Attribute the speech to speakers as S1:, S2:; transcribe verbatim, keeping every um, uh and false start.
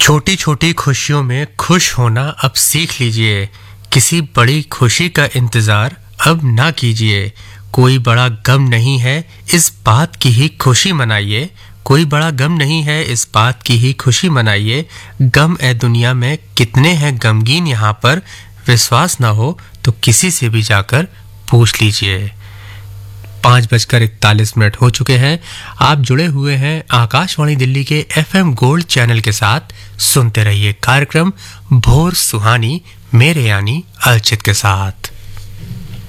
S1: छोटी छोटी खुशियों में खुश होना अब सीख लीजिए। किसी बड़ी खुशी का इंतजार अब ना कीजिए। कोई बड़ा गम नहीं है, इस बात की ही खुशी मनाइए। कोई बड़ा गम नहीं है, इस बात की ही खुशी मनाइए। गम ए दुनिया में कितने हैं गमगीन यहाँ पर, विश्वास ना हो तो किसी से भी जाकर पूछ लीजिए। पाँच बजकर इकतालीस मिनट हो चुके हैं। आप जुड़े हुए हैं आकाशवाणी दिल्ली के एफएम गोल्ड चैनल के साथ। सुनते रहिए कार्यक्रम भोर सुहानी मेरे यानी अलचित के साथ।